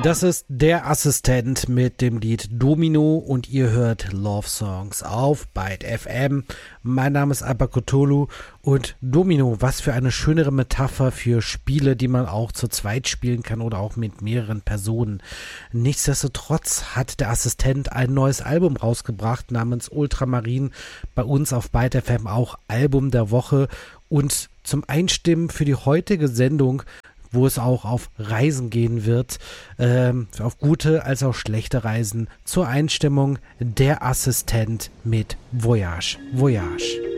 Das ist der Assistent mit dem Lied Domino und ihr hört Love Songs auf Byte FM. Mein Name ist Alba Cthulhu und Domino, was für eine schönere Metapher für Spiele, die man auch zu zweit spielen kann oder auch mit mehreren Personen. Nichtsdestotrotz hat der Assistent ein neues Album rausgebracht namens Ultramarin, bei uns auf Byte FM auch Album der Woche, und zum Einstimmen für die heutige Sendung, wo es auch auf Reisen gehen wird, auf gute als auch schlechte Reisen, zur Einstimmung der Assistent mit Voyage. Voyage.